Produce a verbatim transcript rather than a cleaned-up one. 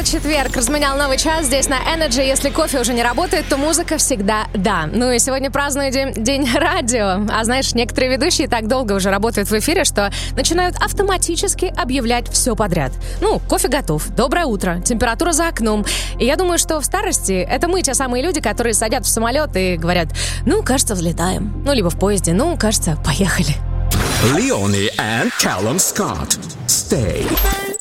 четверг разменял новый час здесь на Energy. Если кофе уже не работает, то музыка всегда да. Ну и сегодня праздную день, день радио. А знаешь, некоторые ведущие так долго уже работают в эфире, что начинают автоматически объявлять все подряд. Ну, кофе готов, доброе утро, температура за окном. И я думаю, что в старости это мы те самые люди, которые садят в самолет и говорят: ну, кажется, взлетаем. Ну, либо в поезде, ну, кажется, поехали. Leonie and Callum Scott. Stay.